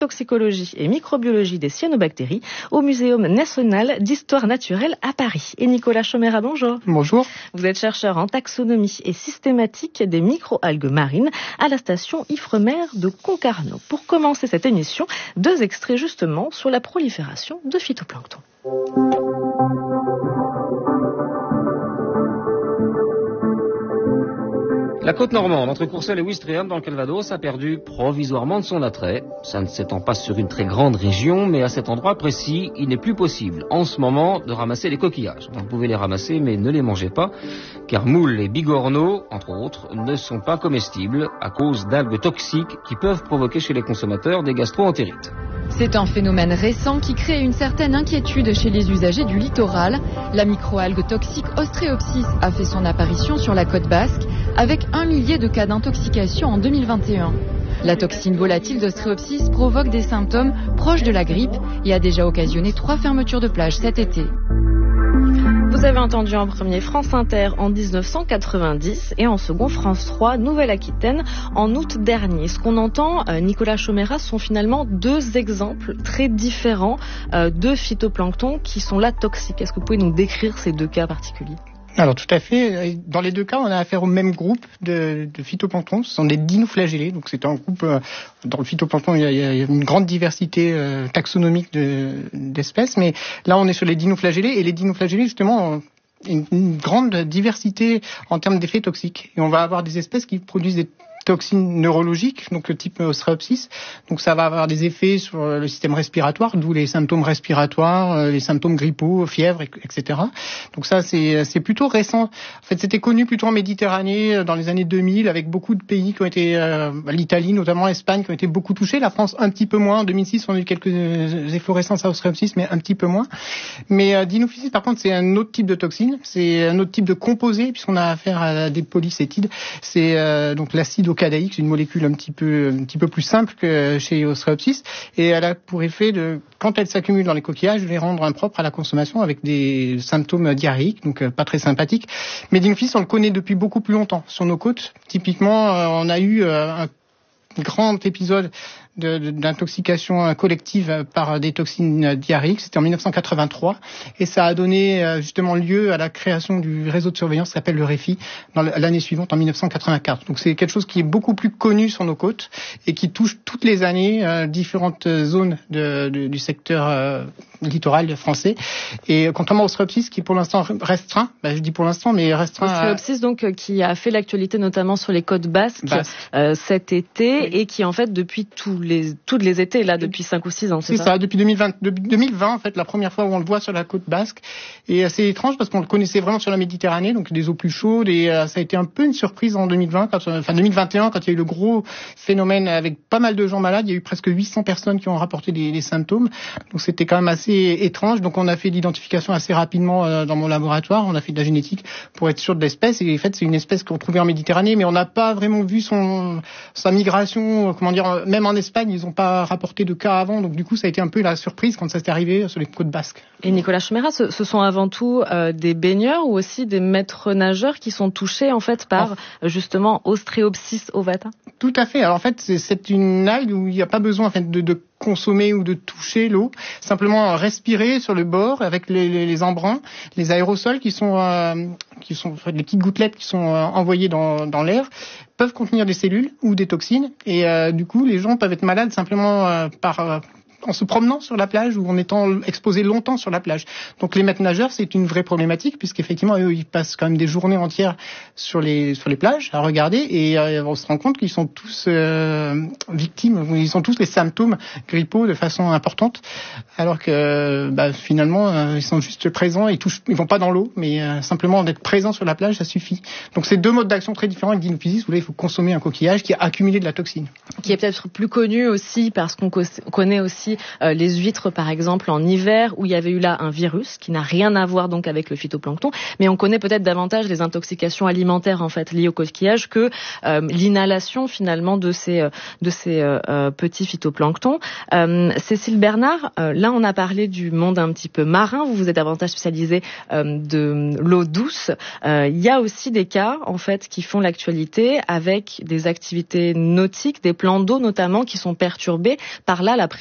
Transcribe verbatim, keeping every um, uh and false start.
toxicologie et microbiologie des cyanobactéries au Muséum national d'histoire naturelle à Paris. Et Nicolas Chomera, bonjour. Bonjour. Vous êtes chercheur en taxonomie et systématique des microalgues marines à la station Ifremer de Concarneau. Pour commencer cette émission, deux extraits justement sur la prolifération de phytoplancton. La côte normande, entre Courcelles et Ouistreham dans le Calvados, a perdu provisoirement de son attrait. Ça ne s'étend pas sur une très grande région, mais à cet endroit précis, il n'est plus possible en ce moment de ramasser les coquillages. Vous pouvez les ramasser, mais ne les mangez pas, car moules et bigorneaux, entre autres, ne sont pas comestibles à cause d'algues toxiques qui peuvent provoquer chez les consommateurs des gastro-entérites. C'est un phénomène récent qui crée une certaine inquiétude chez les usagers du littoral. La microalgue toxique Ostreopsis a fait son apparition sur la côte basque avec un millier de cas d'intoxication en deux mille vingt et un. La toxine volatile d'Ostreopsis provoque des symptômes proches de la grippe et a déjà occasionné trois fermetures de plages cet été. Vous avez entendu en premier France Inter en dix-neuf cent quatre-vingt-dix et en second France trois Nouvelle-Aquitaine en août dernier. Ce qu'on entend, euh, Nicolas Chomera, sont finalement deux exemples très différents euh, de phytoplancton qui sont là toxiques. Est-ce que vous pouvez nous décrire ces deux cas particuliers ? Alors tout à fait. Dans les deux cas, on a affaire au même groupe de, de phytoplancton. Ce sont des dinoflagellés. Donc c'est un groupe. Euh, dans le phytoplancton, il y a, il y a une grande diversité euh, taxonomique de, d'espèces. Mais là, on est sur les dinoflagellés. Et les dinoflagellés, justement, ont une, une grande diversité en termes d'effets toxiques. Et on va avoir des espèces qui produisent des toxines neurologiques, donc le type Ostreopsis. Donc ça va avoir des effets sur le système respiratoire, d'où les symptômes respiratoires, les symptômes grippaux, fièvre, et cetera. Donc ça, c'est, c'est plutôt récent. En fait, c'était connu plutôt en Méditerranée dans les années deux mille, avec beaucoup de pays qui ont été, euh, l'Italie notamment, l'Espagne, qui ont été beaucoup touchés. La France, un petit peu moins. En deux mille six, on a eu quelques efflorescences à Ostreopsis, mais un petit peu moins. Mais euh, dinoflagellés, par contre, c'est un autre type de toxine. C'est un autre type de composé, puisqu'on a affaire à des polycétides. C'est euh, donc l'acide ocadaïque, c'est une molécule un petit peu un petit peu plus simple que chez Ostreopsis, et elle a pour effet de, quand elle s'accumule dans les coquillages, de les rendre impropres à la consommation avec des symptômes diarrhéiques, donc pas très sympathiques. Mais dinoflagellés, on le connaît depuis beaucoup plus longtemps sur nos côtes. Typiquement, on a eu un grand épisode de, de, d'intoxication collective par des toxines diarrhéiques. C'était en dix-neuf cent quatre-vingt-trois et ça a donné justement lieu à la création du réseau de surveillance qui s'appelle le REFI dans l'année suivante, en dix-neuf cent quatre-vingt-quatre. Donc c'est quelque chose qui est beaucoup plus connu sur nos côtes et qui touche toutes les années euh, différentes zones de, de, du secteur euh, littoral français. Et contrairement au Ostreopsis qui est pour l'instant restreint, bah, je dis pour l'instant, mais restreint. Ostreopsis à... donc qui a fait l'actualité notamment sur les côtes basques Basque. euh, cet été, oui. Et qui en fait depuis tous les tous les étés là depuis cinq ou six ans, c'est, c'est ça, ça depuis deux mille vingt, depuis deux mille vingt en fait, la première fois où on le voit sur la côte basque. Et c'est étrange parce qu'on le connaissait vraiment sur la Méditerranée, donc des eaux plus chaudes, et euh, ça a été un peu une surprise en deux mille vingt, quand, enfin deux mille vingt et un, quand il y a eu le gros phénomène avec pas mal de gens malades. Il y a eu presque huit cents personnes qui ont rapporté des, des symptômes, donc c'était quand même assez étrange. Donc on a fait l'identification assez rapidement euh, dans mon laboratoire, on a fait de la génétique pour être sûr de l'espèce, et en fait c'est une espèce qu'on trouvait en Méditerranée, mais on n'a pas vraiment vu son sa migration, comment dire, même en Espagne ils n'ont pas rapporté de cas avant, donc du coup ça a été un peu la surprise quand ça s'est arrivé sur les côtes basques. Et Nicolas Chomera, ce, ce sont avant tout euh, des baigneurs ou aussi des maîtres nageurs qui sont touchés en fait par oh. justement Ostreopsis ovata? Tout à fait. Alors en fait c'est, c'est une algue où il n'y a pas besoin en fait de, de consommer ou de toucher l'eau, simplement respirer sur le bord avec les, les, les embruns, les aérosols qui sont euh, qui sont en fait, les petites gouttelettes qui sont euh, envoyées dans, dans l'air peuvent contenir des cellules ou des toxines, et euh, du coup les gens peuvent être malades simplement euh, par euh, en se promenant sur la plage ou en étant exposés longtemps sur la plage. Donc les maîtres nageurs, c'est une vraie problématique, puisqu'effectivement eux ils passent quand même des journées entières sur les sur les plages à regarder, et euh, on se rend compte qu'ils sont tous euh, victimes, ils ont tous les symptômes grippaux de façon importante, alors que bah, finalement euh, ils sont juste présents, ils touchent, ils vont pas dans l'eau, mais euh, simplement d'être présent sur la plage ça suffit. Donc c'est deux modes d'action très différents avec dinoflagellés. Vous voulez, il faut consommer un coquillage qui a accumulé de la toxine, qui est peut-être plus connu aussi parce qu'on connaît aussi aussi euh, les huîtres, par exemple, en hiver, où il y avait eu là un virus qui n'a rien à voir donc avec le phytoplancton. Mais on connaît peut-être davantage les intoxications alimentaires en fait liées au coquillage que euh, l'inhalation finalement de ces de ces euh, petits phytoplanctons. Euh, Cécile Bernard, euh, là on a parlé du monde un petit peu marin. Vous vous êtes davantage spécialisée euh, de l'eau douce. Euh, il y a aussi des cas en fait qui font l'actualité avec des activités nautiques, des plans d'eau notamment qui sont perturbés par là la